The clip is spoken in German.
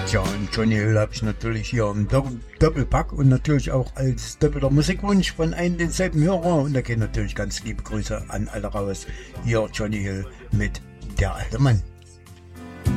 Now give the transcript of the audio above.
Tja, und Johnny Hill habe ich natürlich hier im Doppelpack und natürlich auch als doppelter Musikwunsch von einem denselben Hörer. Und da gehen natürlich ganz liebe Grüße an alle raus. Hier Johnny Hill mit Der alte Mann.